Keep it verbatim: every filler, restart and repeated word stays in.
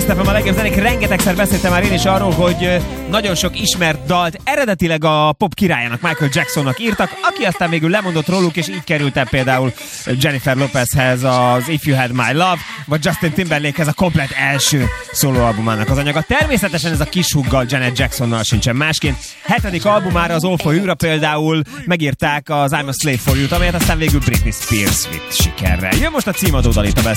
Blast ef em a legjobb zenék. Rengetegszer beszéltem már én is arról, hogy nagyon sok ismert dalt eredetileg a pop királyának, Michael Jacksonnak írtak, aki aztán végül lemondott róluk, és így került el például Jennifer Lopezhez az If You Had My Love, vagy Justin Timberlakehez a komplet első szólóalbumának az anyaga. Természetesen ez a kis huggal, Janet Jacksonnal sincsen másként. Hetedik albumára, az All For You-ra például megírták az I'm a Slave For You-t, amelyet aztán végül Britney Spears vitt sikerre. Jön most a címadó dal itt a